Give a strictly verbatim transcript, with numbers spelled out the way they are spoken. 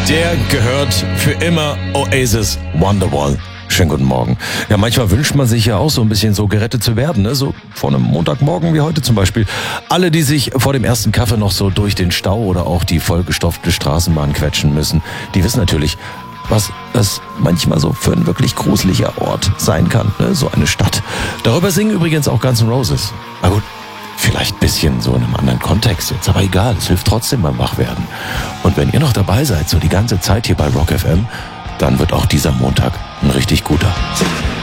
Der gehört für immer Oasis Wonderwall. Schönen guten Morgen. Ja, manchmal wünscht man sich ja auch so ein bisschen so gerettet zu werden, ne? So vor einem Montagmorgen wie heute zum Beispiel. Alle, die sich vor dem ersten Kaffee noch so durch den Stau oder auch die vollgestopfte Straßenbahn quetschen müssen, die wissen natürlich, was das manchmal so für ein wirklich gruseliger Ort sein kann, ne? So eine Stadt. Darüber singen übrigens auch Guns N' Roses. Na gut, vielleicht ein bisschen so in einem anderen Kontext jetzt, aber egal, es hilft trotzdem beim Wachwerden. Und wenn ihr noch dabei seid, so die ganze Zeit hier bei Rock F M, dann wird auch dieser Montag ein richtig guter.